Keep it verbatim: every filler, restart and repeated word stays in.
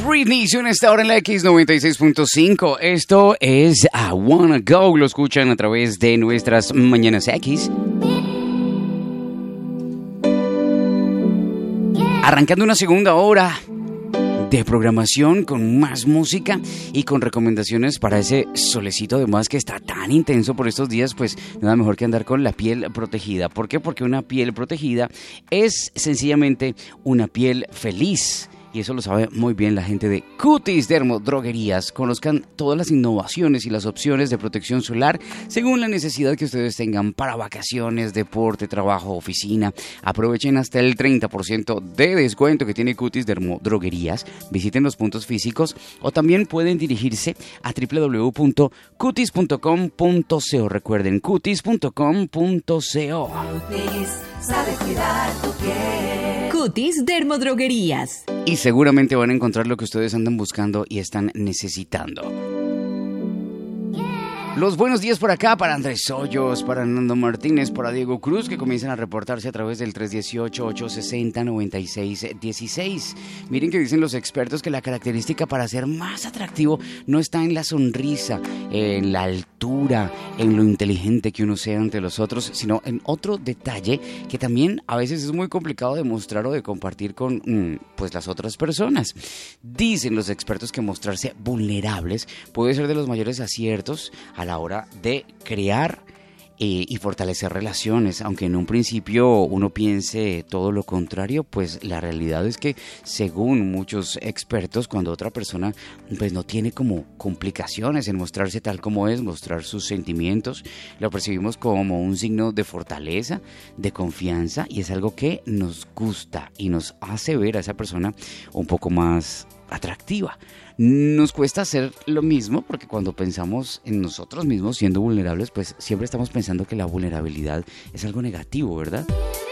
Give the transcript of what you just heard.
Britney en esta hora en la X noventa y seis punto cinco. Esto es I Wanna Go. Lo escuchan a través de nuestras Mañanas X. Arrancando una segunda hora de programación con más música y con recomendaciones para ese solecito además que está tan intenso por estos días, pues nada mejor que andar con la piel protegida. ¿Por qué? Porque una piel protegida es sencillamente una piel feliz. Y eso lo sabe muy bien la gente de Cutis Dermodroguerías. Conozcan todas las innovaciones y las opciones de protección solar según la necesidad que ustedes tengan para vacaciones, deporte, trabajo, oficina. Aprovechen hasta el treinta por ciento de descuento que tiene Cutis Dermodroguerías. Visiten los puntos físicos o también pueden dirigirse a doble u doble u doble u punto cutis punto com punto co. Recuerden, cutis punto com punto co. Cutis sabe cuidar tu piel. Cutis Dermodroguerías. Y seguramente van a encontrar lo que ustedes andan buscando y están necesitando. Los buenos días por acá para Andrés Hoyos, para Nando Martínez, para Diego Cruz, que comienzan a reportarse a través del tres uno ocho, ocho seis cero, nueve seis uno seis. Miren que dicen los expertos que la característica para ser más atractivo no está en la sonrisa, en la altura, en lo inteligente que uno sea ante los otros, sino en otro detalle que también a veces es muy complicado de mostrar o de compartir con mmm, pues las otras personas. Dicen los expertos que mostrarse vulnerables puede ser de los mayores aciertos a la hora de crear eh, y fortalecer relaciones, aunque en un principio uno piense todo lo contrario, pues la realidad es que según muchos expertos, cuando otra persona pues no tiene como complicaciones en mostrarse tal como es, mostrar sus sentimientos, lo percibimos como un signo de fortaleza, de confianza, y es algo que nos gusta y nos hace ver a esa persona un poco más atractiva. Nos cuesta hacer lo mismo porque cuando pensamos en nosotros mismos siendo vulnerables, pues siempre estamos pensando que la vulnerabilidad es algo negativo, ¿verdad?